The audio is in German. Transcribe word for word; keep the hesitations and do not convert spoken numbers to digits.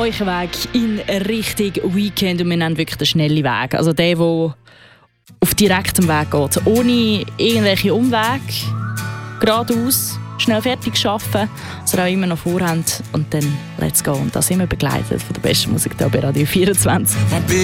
euren Weg in Richtung Weekend und wir nehmen wirklich den schnellen Weg. Also der, der auf direktem Weg geht, ohne irgendwelche Umwege, geradeaus, schnell fertig arbeiten, was ihr auch immer noch vorhabt und dann let's go. Und da sind wir begleitet von der besten Musik hier bei Radio vierundzwanzig.